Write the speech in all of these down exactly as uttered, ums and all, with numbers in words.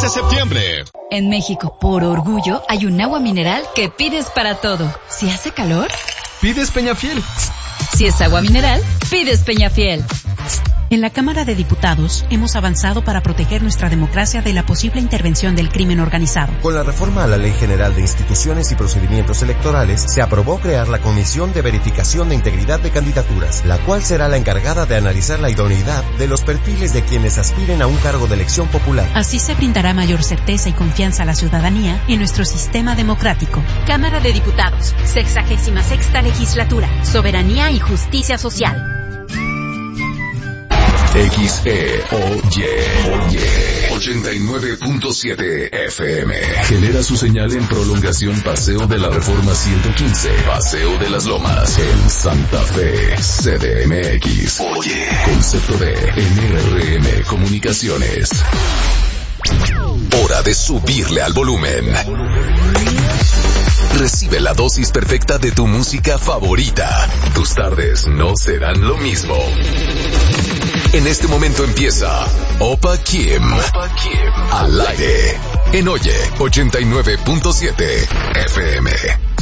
de septiembre. En México, por orgullo, hay un agua mineral que pides para todo. Si hace calor, pides Peñafiel. Si es agua mineral, pides Peñafiel. En la Cámara de Diputados hemos avanzado para proteger nuestra democracia de la posible intervención del crimen organizado. Con la reforma a la Ley General de Instituciones y Procedimientos Electorales, se aprobó crear la Comisión de Verificación de Integridad de Candidaturas, la cual será la encargada de analizar la idoneidad de los perfiles de quienes aspiren a un cargo de elección popular. Así se brindará mayor certeza y confianza a la ciudadanía en nuestro sistema democrático. Cámara de Diputados, sexagésima sexta legislatura, soberanía y justicia social. X E O Y ochenta y nueve punto siete F M. Genera su señal en prolongación Paseo de la Reforma ciento quince, Paseo de las Lomas, en Santa Fe, C D M X. Oye, concepto de N R M Comunicaciones. Hora de subirle al volumen. Recibe la dosis perfecta de tu música favorita. Tus tardes no serán lo mismo. En este momento empieza Opa Kim, Opa Kim al aire en Oye ochenta y nueve punto siete F M.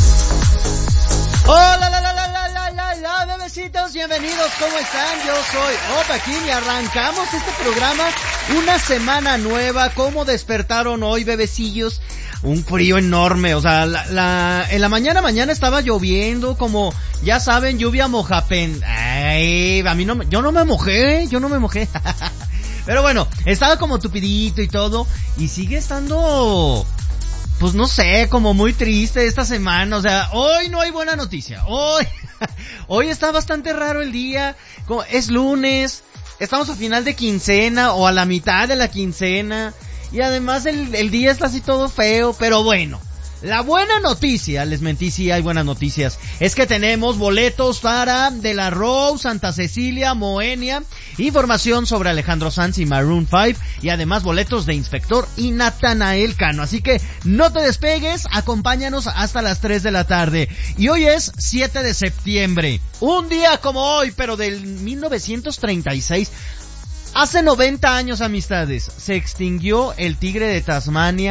Hola, la, la, la, la, la, la, la, bebecitos, bienvenidos, ¿cómo están? Yo soy Opa Kim y arrancamos este programa, una semana nueva. ¿Cómo despertaron hoy, bebecillos? Un frío enorme, o sea, la, la, en la mañana, mañana estaba lloviendo, como, ya saben, lluvia mojapen. Ay, a mí no, yo no me mojé, yo no me mojé. Pero bueno, estaba como tupidito y todo, y sigue estando, pues no sé, como muy triste esta semana. O sea, hoy no hay buena noticia, hoy, hoy está bastante raro el día, como, es lunes, estamos a final de quincena, o a la mitad de la quincena, y además el, el día está así todo feo, pero bueno. La buena noticia, les mentí, sí hay buenas noticias, es que tenemos boletos para De La Rose, Santa Cecilia, Moenia, información sobre Alejandro Sanz y Maroon cinco, y además boletos de Inspector y Natanael Cano. Así que no te despegues, acompáñanos hasta las tres de la tarde. Y hoy es siete de septiembre, un día como hoy, pero del mil novecientos treinta y seis. Hace noventa años, amistades, se extinguió el tigre de Tasmania.